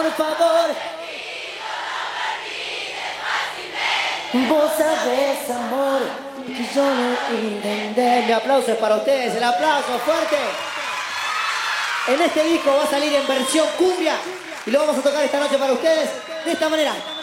por favor. Vos sabés, amor, que yo no intenté. Mi aplauso es para ustedes, el aplauso fuerte. En este disco va a salir en versión cumbia y lo vamos a tocar esta noche para ustedes de esta manera.